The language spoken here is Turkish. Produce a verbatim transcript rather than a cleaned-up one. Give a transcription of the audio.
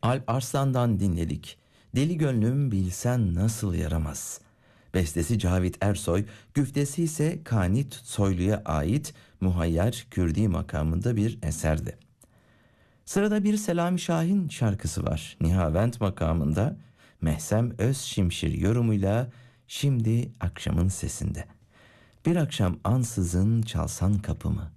Alp Arslan'dan dinledik. Deli gönlüm bilsen nasıl yaramaz. Bestesi Cavit Ersoy, güftesi ise Kanit Soylu'ya ait Muhayyer Kürdi makamında bir eserdi. Sırada bir Selami Şahin şarkısı var. Nihavent makamında Mehsem Özşimşir yorumuyla Şimdi Akşamın Sesinde. Bir akşam ansızın çalsan kapımı,